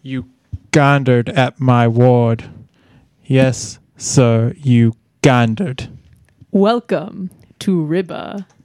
You gandered at my ward. Yes, sir, you gandered. Welcome to Ribba.